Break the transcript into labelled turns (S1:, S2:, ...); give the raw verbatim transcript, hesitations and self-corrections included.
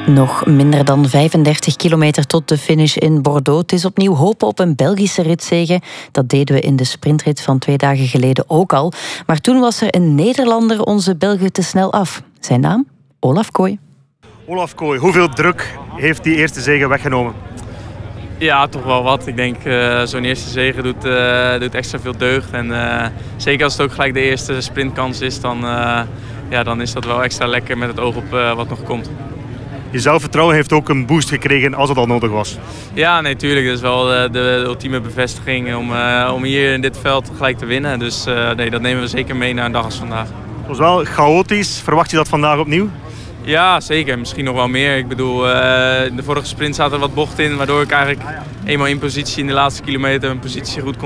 S1: Nog minder dan vijfendertig kilometer tot de finish in Bordeaux. Het is opnieuw hopen op een Belgische ritzege. Dat deden we in de sprintrit van twee dagen geleden ook al. Maar toen was er een Nederlander onze Belgen te snel af. Zijn naam? Olaf Kooi.
S2: Olaf Kooi, hoeveel druk heeft die eerste zege weggenomen?
S3: Ja, toch wel wat. Ik denk uh, zo'n eerste zege doet, uh, doet extra veel deugd. En uh, zeker als het ook gelijk de eerste sprintkans is, dan, uh, ja, dan is dat wel extra lekker met het oog op uh, wat nog komt.
S2: Je zelfvertrouwen heeft ook een boost gekregen als het al nodig was.
S3: Ja, nee, tuurlijk. Dat is wel de, de ultieme bevestiging om, uh, om hier in dit veld gelijk te winnen. Dus uh, nee, dat nemen we zeker mee naar een dag als vandaag.
S2: Het was wel chaotisch. Verwacht je dat vandaag opnieuw?
S3: Ja, zeker. Misschien nog wel meer. Ik bedoel, uh, in de vorige sprint zaten er wat bochten in, waardoor ik eigenlijk eenmaal in positie in de laatste kilometer mijn positie goed kon